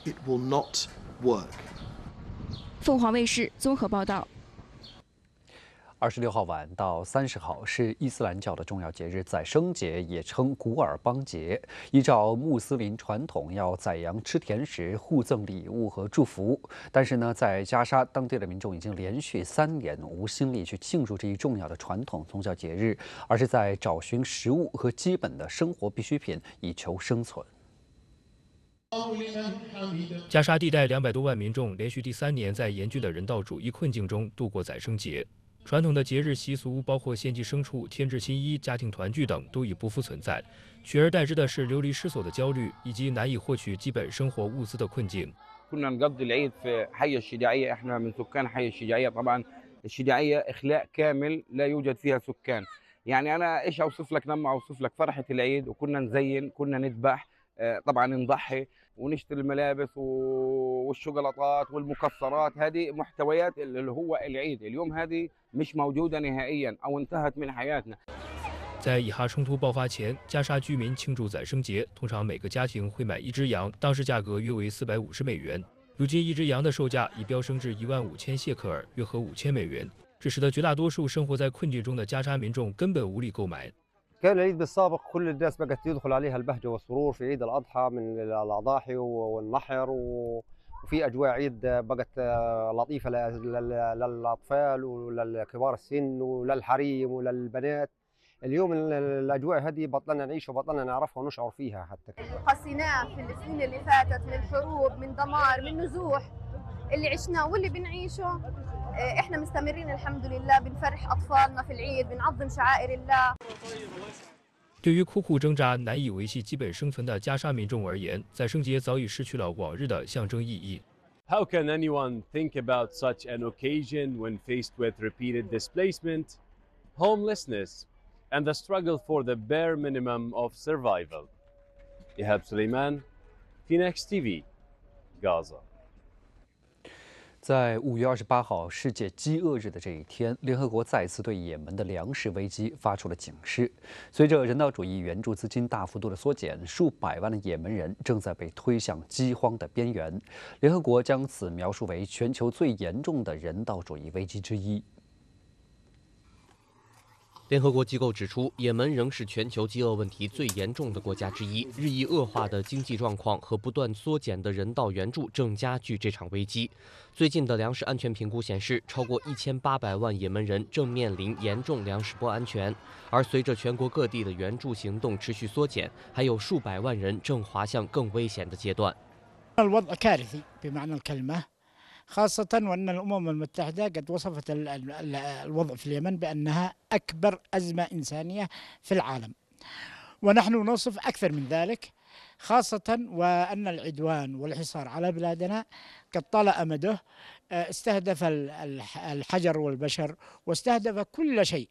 it will not work. 凤凰卫视综合报道。 26号晚到30号是伊斯兰教的重要节日宰牲节，也称古尔邦节。依照穆斯林传统，要宰羊吃甜食，互赠礼物和祝福。但是呢，在加沙，当地的民众已经连续3年无心力去庆祝这一重要的传统宗教节日，而是在找寻食物和基本的生活必需品，以求生存。 加沙地带200多万民众连续第3年在严峻的人道主义困境中度过宰牲节。传统的节日习俗包括献祭牲畜、添置新衣、家庭团聚等，都已不复存在，取而代之的是流离失所的焦虑，以及难以获取基本生活物资的困境。 كنا نقضي العيد في حي الشجاعية، احنا من سكان حي الشجاعية. طبعا الشجاعية إخلاء كامل لا يوجد فيها سكان. يعني أنا إيش أوصف لك لما أوصف لك فرحة العيد، وكنا نزين، كنا نذبح، طبعا نضحي ونشتري الملابس والشوكولاتات والمكسرات. هذه محتويات اللي هو العيد. اليوم هذه مش موجودة نهائيا أو انتهت من حياتنا. 在以哈冲突爆发前，加沙居民庆祝宰牲节，通常每个家庭会买1只羊，当时价格约为450美元。如今1只羊的售价已飙升至15000谢克尔，约合5000美元，这使得绝大多数生活在困境中的加沙民众根本无力购买。 كان العيد بالسابق كل الناس بقت يدخل عليها البهجة والسرور في عيد الأضحى من الأضاحي والنحر وفي أجواء عيد بقت لطيفة للأطفال وللكبار السن وللحريم وللبنات. اليوم الأجواء هذه بطلنا نعيشها وبطلنا نعرفها ونشعر فيها حتى. قسيناه في السنين اللي فاتت من حروب، من دمار، من نزوح اللي عشناه واللي بنعيشه. احنا مستمرين الحمد لله بنفرح أطفالنا في العيد بنعظم شعائر الله. 对于苦苦挣扎、难以维系基本生存的加沙民众而言，宰牲节早已失去了往日的象征意义。 How can anyone think about such an occasion when faced with repeated displacement, homelessness, and the struggle for the bare minimum of survival? Ihab Suleiman, Phoenix TV, Gaza. 在5月28号世界饥饿日的这一天，联合国再次对也门的粮食危机发出了警示。随着人道主义援助资金大幅度的缩减，数百万的也门人正在被推向饥荒的边缘。联合国将此描述为全球最严重的人道主义危机之一。 联合国机构指出，也门仍是全球饥饿问题最严重的国家之一。日益恶化的经济状况和不断缩减的人道援助正加剧这场危机。最近的粮食安全评估显示，超过1800万也门人正面临严重粮食不安全。而随着全国各地的援助行动持续缩减，还有数百万人正滑向更危险的阶段。 الوضع كارثي بمعنى الكلمة، خاصة وأن الأمم المتحدة قد وصفت الوضع في اليمن بأنها أكبر أزمة إنسانية في العالم، ونحن نوصف أكثر من ذلك، خاصة وأن العدوان والحصار على بلادنا قد طال أمده، استهدف الحجر والبشر واستهدف كل شيء،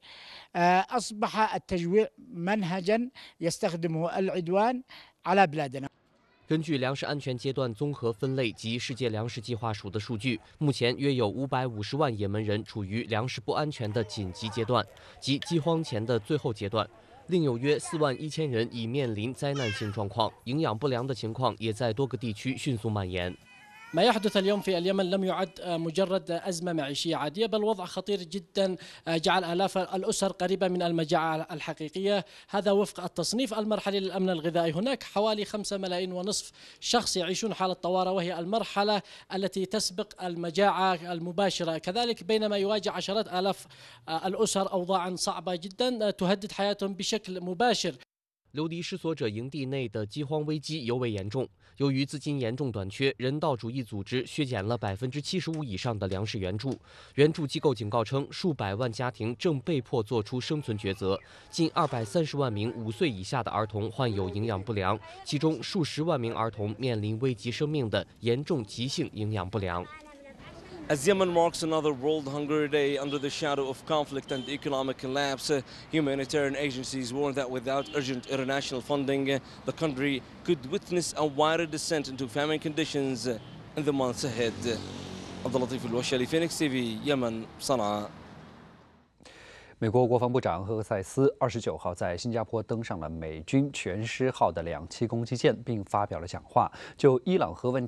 أصبح التجويع منهجا يستخدمه العدوان على بلادنا. 根据粮食安全阶段综合分类及世界粮食计划署的数据，目前约有550万也门人处于粮食不安全的紧急阶段，即饥荒前的最后阶段。另有约4万1000人已面临灾难性状况，营养不良的情况也在多个地区迅速蔓延。 ما يحدث اليوم في اليمن لم يعد مجرد أزمة معيشية عادية، بل وضع خطير جدا جعل آلاف الأسر قريبة من المجاعة الحقيقية. هذا وفق التصنيف المرحلي للأمن الغذائي. هناك حوالي 5.5 ملايين شخص يعيشون حالة طوارئ، وهي المرحلة التي تسبق المجاعة المباشرة. كذلك بينما يواجه عشرات آلاف الأسر أوضاعا صعبة جدا تهدد حياتهم بشكل مباشر. 流离失所者营地内的饥荒危机尤为严重。由于资金严重短缺，人道主义组织削减了75%以上的粮食援助。援助机构警告称，数百万家庭正被迫做出生存抉择。近230万名5岁以下的儿童患有营养不良，其中数十万名儿童面临危及生命的严重急性营养不良。 As Yemen marks another World Hunger Day under the shadow of conflict and economic collapse, humanitarian agencies warn that without urgent international funding, the country could witness a wider descent into famine conditions in the months ahead. Abdulatif Al-Washali, Phoenix TV, Yemen, Sana'a. 美国国防部长赫克塞斯29号在新加坡登上了美军全狮号的2栖攻击舰，并发表了讲话，就伊朗核问题。